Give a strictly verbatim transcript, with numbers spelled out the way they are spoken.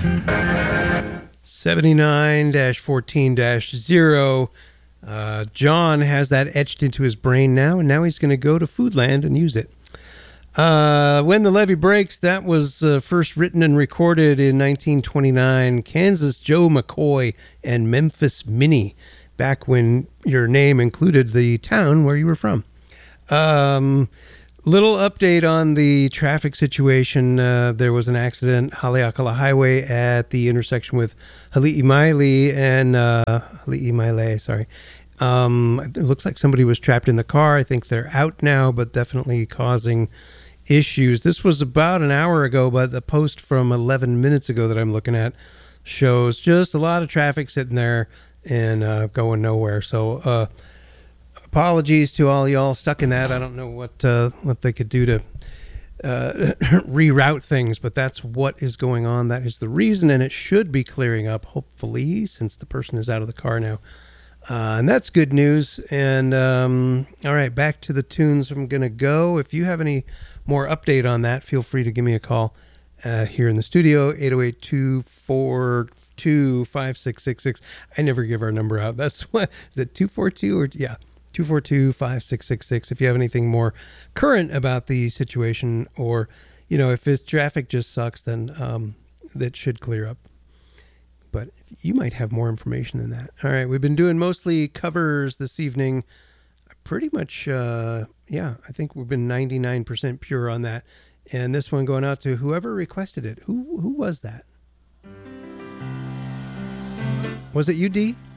seventy-nine fourteen zero. Uh, John has that etched into his brain now, and now he's going to go to Foodland and use it. Uh, When the Levee Breaks, that was uh, first written and recorded in nineteen twenty-nine. Kansas Joe McCoy and Memphis Minnie, back when your name included the town where you were from. Um, little update on the traffic situation. Uh, there was an accident, Haleakala Highway, at the intersection with Hali'imaile and uh, Hali'imaile, sorry. Um, it looks like somebody was trapped in the car. I think they're out now, but definitely causing issues. This was about an hour ago, but the post from eleven minutes ago that I'm looking at shows just a lot of traffic sitting there and uh, going nowhere. So uh, apologies to all y'all stuck in that. I don't know what uh, what they could do to uh, reroute things, but that's what is going on. That is the reason, and it should be clearing up, hopefully, since the person is out of the car now. Uh, and that's good news. And um, all right, back to the tunes. I'm going to go. If you have any more update on that, feel free to give me a call uh, here in the studio, eight oh eight, two four two, five six six six. I never give our number out. That's what, is it two four two or, yeah, two four two, five six six six. If you have anything more current about the situation, or, you know, if it's traffic just sucks, then um, that should clear up. But you might have more information than that. All right, we've been doing mostly covers this evening. Pretty much, uh, yeah, I think we've been ninety-nine percent pure on that. And this one going out to whoever requested it. Who who was that? Was it you, D?